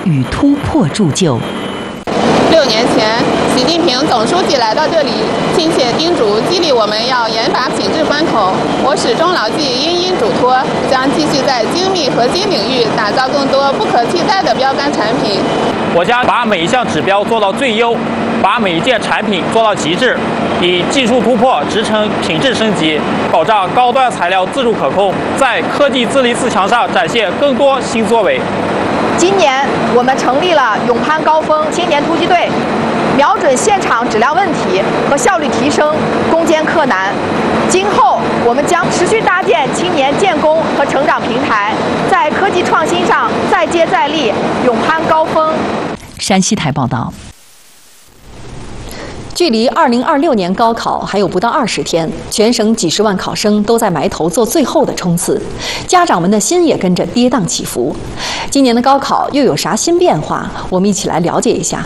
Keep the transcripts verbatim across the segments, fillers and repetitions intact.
与突破铸就。 六年前，习近平总书记来到这里，亲切叮嘱激励我们要严把品质关口。我始终牢记殷殷嘱托，将继续在精密核心领域打造更多不可替代的标杆产品。 我将把每一项指标做到最优，把每一件产品做到极致，以技术突破支撑品质升级，保障高端材料自主可控，在科技自立自强上展现更多新作为。 今年我们成立了勇攀高峰青年突击队，瞄准现场质量问题和效率提升，攻坚克难。今后我们将持续搭建青年建功和成长平台，在科技创新上再接再厉，勇攀高峰。 山西台报道。 距离二零二六年高考还有不到二十天，全省几十万考生都在埋头做最后的冲刺，家长们的心也跟着跌宕起伏。今年的高考又有啥新变化？我们一起来了解一下。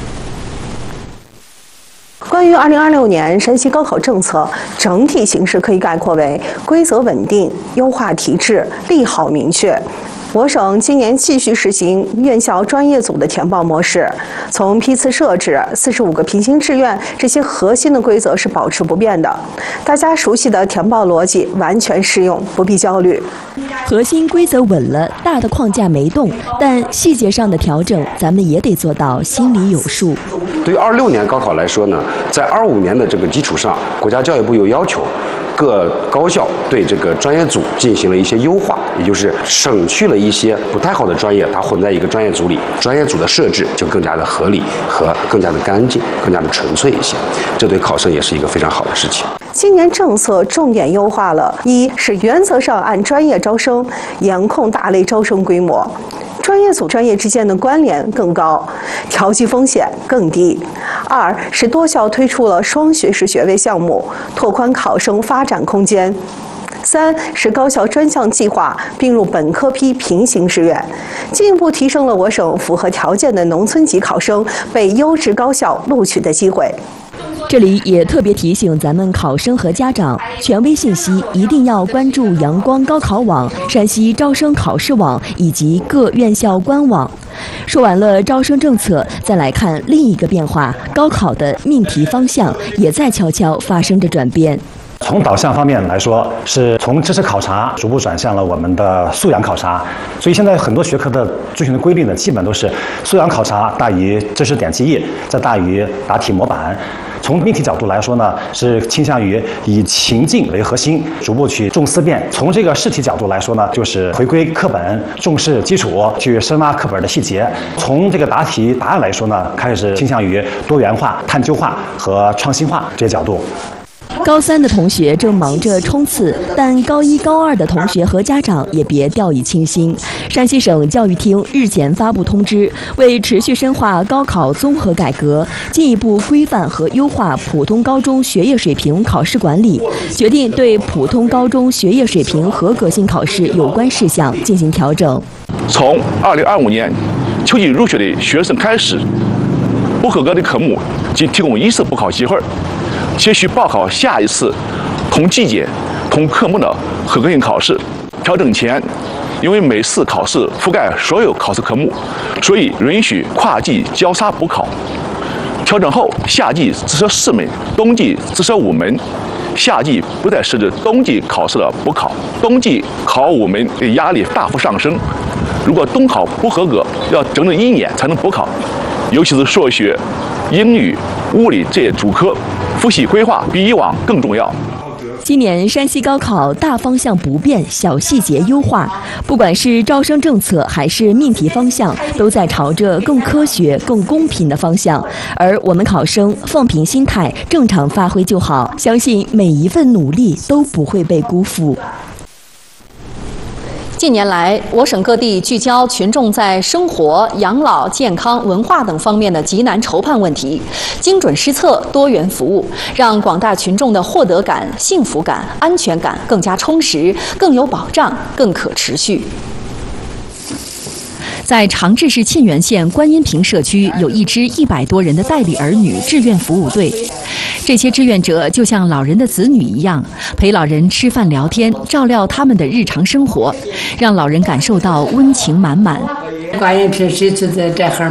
关于二零二六年山西高考政策，整体形势可以概括为规则稳定、优化体制、利好明确。我省今年继续实行院校专业组的填报模式，从批次设置、四十五个平行志愿这些核心的规则是保持不变的，大家熟悉的填报逻辑完全适用，不必焦虑。 核心规则稳了，大的框架没动，但细节上的调整，咱们也得做到心里有数。 对于二六年高考来说呢，在二五年的这个基础上，国家教育部有要求，各高校对这个专业组进行了一些优化，也就是省去了一些不太好的专业，它混在一个专业组里，专业组的设置就更加的合理和更加的干净，更加的纯粹一些，这对考生也是一个非常好的事情。 今年政策重点优化了：一是原则上按专业招生，严控大类招生规模。专业组专业之间的关联更高，调剂风险更低。二是多校推出了双学士学位项目，拓宽考生发展空间。三是高校专项计划并入本科批平行志愿，进一步提升了我省符合条件的农村籍考生被优质高校录取的机会。 这里也特别提醒咱们考生和家长，权威信息一定要关注阳光高考网、山西招生考试网以及各院校官网。说完了招生政策，再来看另一个变化，高考的命题方向也在悄悄发生着转变。 从导向方面来说，是从知识考察逐步转向了我们的素养考察，所以现在很多学科的遵循的规律呢，基本都是素养考察大于知识点记忆，再大于答题模板。从命题角度来说呢，是倾向于以情境为核心，逐步去重思辨。从这个试题角度来说呢，就是回归课本，重视基础，去深挖课本的细节。从这个答题答案来说呢，开始倾向于多元化、探究化和创新化这些角度。 高三的同学正忙着冲刺，但高一、高二的同学和家长也别掉以轻心。山西省教育厅日前发布通知，为持续深化高考综合改革，进一步规范和优化普通高中学业水平考试管理，决定对普通高中学业水平合格性考试有关事项进行调整。 从二零二五年秋季入学的学生开始，不合格的科目仅提供一次补考机会，且需报考下一次同季节、同科目的合格性考试。调整前，因为每次考试覆盖所有考试科目，所以允许跨季交叉补考。调整后，夏季只设四门，冬季只设五门，夏季不再设置冬季考试的补考，冬季考五门的压力大幅上升。如果冬考不合格，要整整一年才能补考，尤其是数学、英语、物理这些主科，复习规划比以往更重要。 今年山西高考大方向不变，小细节优化，不管是招生政策还是命题方向，都在朝着更科学、更公平的方向。而我们考生放平心态，正常发挥就好，相信每一份努力都不会被辜负。 近年来，我省各地聚焦群众在生活、养老、健康、文化等方面的急难愁盼问题，精准施策、多元服务，让广大群众的获得感、幸福感、安全感更加充实、更有保障、更可持续。在长治市沁源县观音坪社区，有一支一百多人的代理儿女志愿服务队。这些志愿者就像老人的子女一样，陪老人吃饭聊天，照料他们的日常生活，让老人感受到温情满满。 观音坪社区就在这行